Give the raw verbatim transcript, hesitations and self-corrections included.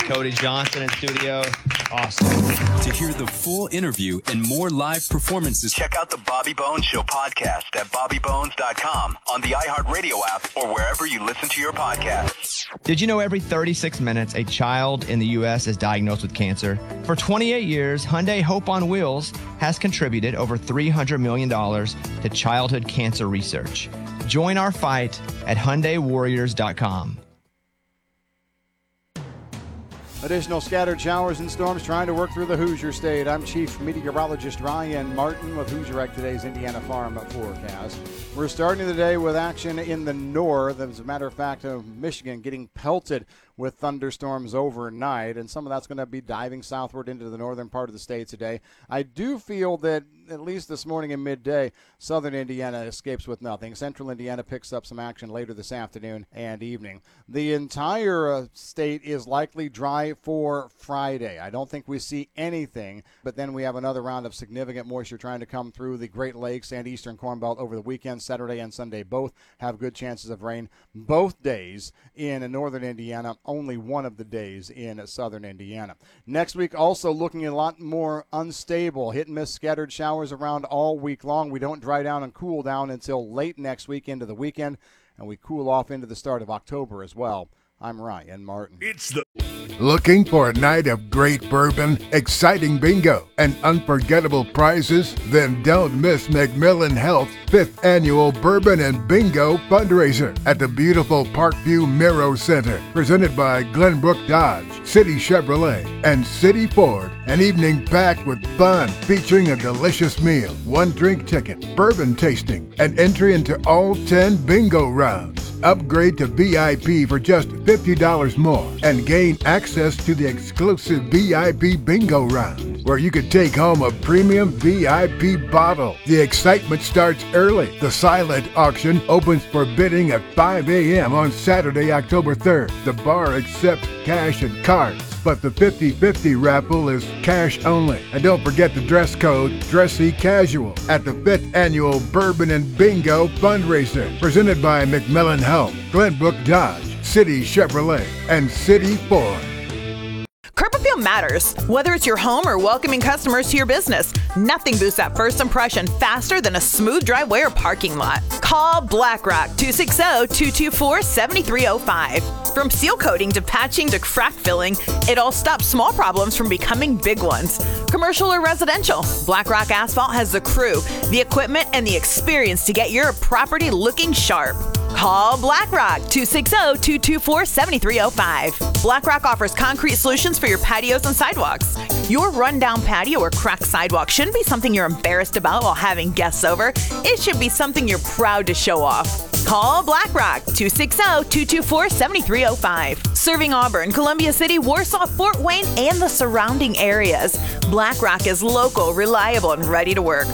Cody Johnson in studio. Awesome. To hear the full interview and more live performances, check out the Bobby Bones Show podcast at bobby bones dot com, on the iHeartRadio app, or wherever you listen to your podcasts. Did you know every thirty-six minutes a child in the U S is diagnosed with cancer? For twenty-eight years, Hyundai Hope on Wheels has contributed over three hundred million dollars to childhood cancer research. Join our fight at hyundai warriors dot com. Additional scattered showers and storms trying to work through the Hoosier State. I'm Chief Meteorologist Ryan Martin with Hoosier Ec today's Indiana Farm forecast. We're starting the day with action in the north. As a matter of fact, uh, Michigan getting pelted with thunderstorms overnight, and some of that's going to be diving southward into the northern part of the state today. I do feel that at least this morning and midday, southern Indiana escapes with nothing. Central Indiana picks up some action later this afternoon and evening. The entire uh, state is likely dry for Friday. I don't think we see anything, but then we have another round of significant moisture trying to come through the Great Lakes and Eastern Corn Belt over the weekend. Saturday and Sunday both have good chances of rain. Both days in northern Indiana, only one of the days in southern Indiana. Next week also looking a lot more unstable. Hit and miss scattered showers around all week long. We don't dry down and cool down until late next week into the weekend, and we cool off into the start of October as well. I'm Ryan Martin. It's the Looking for a night of great bourbon, exciting bingo, and unforgettable prizes? Then don't miss McMillan Health's fifth annual Bourbon and Bingo fundraiser at the beautiful Parkview Miro Center, presented by Glenbrook Dodge, City Chevrolet, and City Ford. An evening packed with fun, featuring a delicious meal, one drink ticket, bourbon tasting, and entry into all ten bingo rounds. Upgrade to V I P for just fifty dollars more and gain access to the exclusive V I P bingo round, where you could take home a premium V I P bottle. The excitement starts early. The silent auction opens for bidding at five a.m. on Saturday, October third. The bar accepts cash and cards, but the fifty-fifty raffle is cash only. And don't forget the dress code, dressy casual, at the fifth annual Bourbon and Bingo fundraiser, presented by McMillan Health, Glenbrook Dodge, City Chevrolet, and City Ford. Copperfield matters. Whether it's your home or welcoming customers to your business, nothing boosts that first impression faster than a smooth driveway or parking lot. Call BlackRock two six zero, two two four, seven three zero five. From seal coating to patching to crack filling, it all stops small problems from becoming big ones. Commercial or residential, BlackRock Asphalt has the crew, the equipment, and the experience to get your property looking sharp. Call BlackRock two six zero, two two four, seven three zero five. BlackRock offers concrete solutions for your patios and sidewalks. Your rundown patio or cracked sidewalk shouldn't be something you're embarrassed about while having guests over. It should be something you're proud to show off. Call BlackRock two six zero, two two four, seven three zero five. Serving Auburn, Columbia City, Warsaw, Fort Wayne, and the surrounding areas, BlackRock is local, reliable, and ready to work.